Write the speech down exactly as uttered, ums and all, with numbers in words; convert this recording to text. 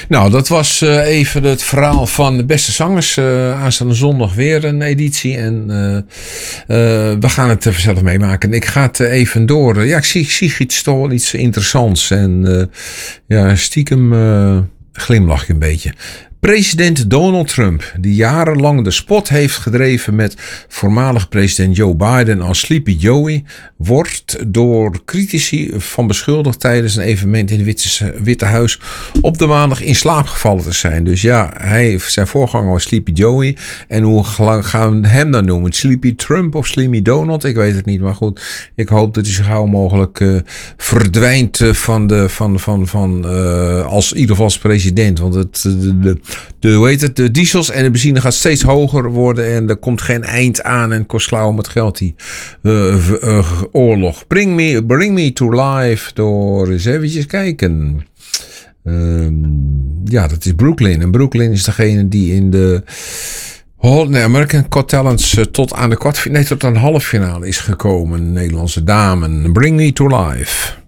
Nou, dat was uh, even het verhaal van de beste zangers. Uh, aanstaande zondag weer een editie. En uh, uh, we gaan het even zelf meemaken. Ik ga het even door. Ja, ik zie, ik zie iets, toch wel iets interessants. En uh, ja, stiekem uh, glimlach je een beetje. President Donald Trump, die jarenlang de spot heeft gedreven met voormalig president Joe Biden als Sleepy Joey, wordt door critici van beschuldigd tijdens een evenement in het Witte, Witte Huis op de maandag in slaap gevallen te zijn. Dus ja, hij, zijn voorganger was Sleepy Joey. En hoe gaan we hem dan noemen? Sleepy Trump of Sleepy Donald? Ik weet het niet, maar goed. Ik hoop dat hij zo gauw mogelijk uh, verdwijnt van de, van, van, van, uh, als, in ieder geval als president. Want het, de, de De, hoe heet het, de diesels en de benzine gaat steeds hoger worden en er komt geen eind aan en kost klauw met geld die uh, uh, oorlog. Bring me, bring me to life door eens eventjes kijken. Uh, ja, dat is Brooklyn. En Brooklyn is degene die in de nee, American Got Talents uh, tot aan de kwart, nee, tot aan de halve finale is gekomen. Nederlandse dame. Bring me to life.